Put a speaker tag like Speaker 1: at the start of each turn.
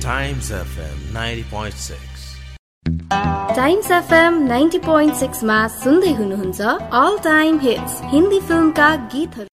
Speaker 1: Times FM 90.6
Speaker 2: times FM 90.6 मा सुन्दै हुनुहुन्छ अल टाइम हिट्स हिन्दी फिल्मका गीतहरू।